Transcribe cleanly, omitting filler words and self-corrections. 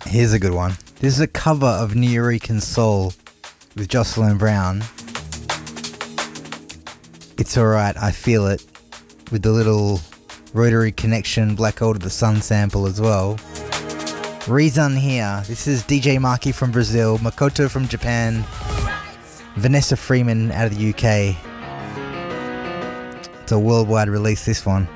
Here's a good one. This is a cover of Nuyorican Soul with Jocelyn Brown. It's Alright, I Feel It, with the little Rotary Connection Black Hole to the Sun sample as well. Reason here. This is DJ Maki from Brazil, Makoto from Japan, Vanessa Freeman out of the UK. It's a worldwide release, this one.